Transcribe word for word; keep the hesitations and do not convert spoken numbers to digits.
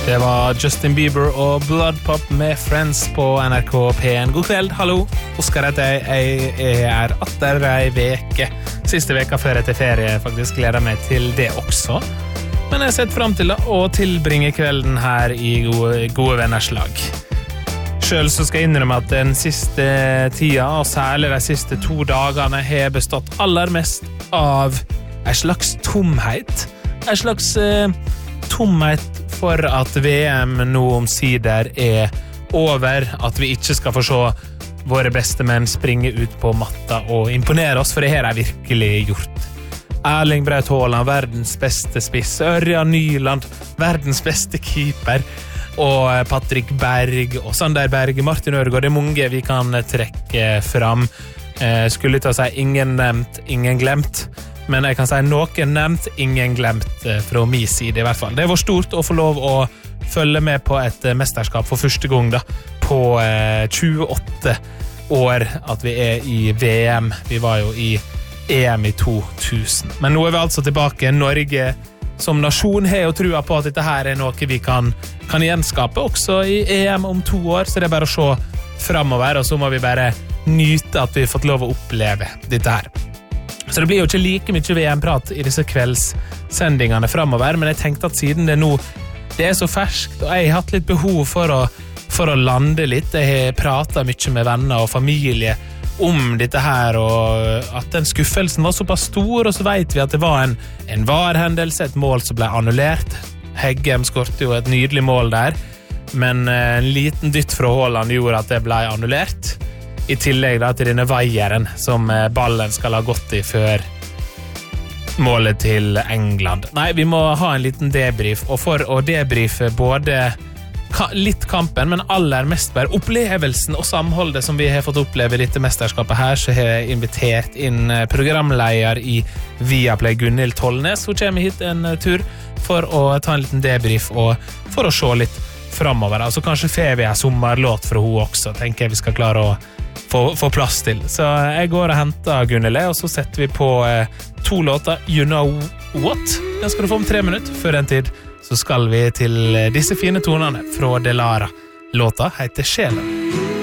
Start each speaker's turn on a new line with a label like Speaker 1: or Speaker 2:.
Speaker 1: Det var Justin Bieber og Blood Pop med Friends på N R K P en. God kveld, hallo. Oskar heter jeg, jeg er atter ei veke. Siste veka før jeg til ferie, faktisk gleder meg til det også. Men jeg har sett frem til å tilbringe kvelden her i gode, gode venners lag. Selv så skal jeg innrømme at den siste tida, og særlig de siste to dagene, har bestått aller mest av en slags tomhet. En slags eh, tomhet for at V M nå omsider er over, at vi ikke skal få se våre beste menn springe ut på matta og imponere oss, for det her er virkelig gjort. Erling Braut Haaland, verdens beste spiss, Ørjan Nyland, verdens beste keeper, og Patrick Berg og Sander Berg, Martin Ødegaard, det er mange vi kan trekke fram. Eh, skulle til å si ingen nevnt, ingen glemt, men jeg kan si noen nevnt, ingen glemt fra min side i hvert fall. Det var stort å få lov å følge med på et mesterskap for første gang da, på eh, tjueåtte år at vi er i V M. Vi var jo i E M i to tusen. Men nå er vi altså tilbake. Norge som nasjon har jo trua på at dette her er noe vi kan, kan gjenskape også i E M om to år, så det er bare å se fremover, og så må vi bare nyte at vi har fått lov å oppleve dette her. Så det blir jo ikke like mye V M-prat i disse kveldssendingene fremover, men jeg tenkte at siden det nå det er så ferskt, og jeg har hatt litt behov for å, for å lande litt. Jeg har pratet mye med venner og familie om dette her, og at den skuffelsen var såpass stor, og så vet vi at det var en, en var-hendelse, et mål som ble annullert. Heggem skårte jo et nydelig mål der, men en liten dytt fra Haaland gjorde at det ble annullert. I tillegg da, til denne veieren som ballen skal ha gått i før målet til England. Nei, vi må ha en liten debrief, og for å debriefe både ka- litt kampen, men aller mest bare opplevelsen og samholdet som vi har fått oppleve i dette mesterskapet her, så har jeg invitert inn programleder i Viaplay, Gunhild Tollnes. Hun kommer hit en tur for å ta en liten debrief og for å se litt fremover. Altså kanskje får vi en sommerlåt fra hun også, tenker jeg vi skal klare å få, få plass til. Så jeg går og henter Gunhild, og så setter vi på eh, to låter. You Know What? Den skal du få om tre minutter. Før den tid så skal vi til disse fine tonene fra Delara. Låta heter Sjelen.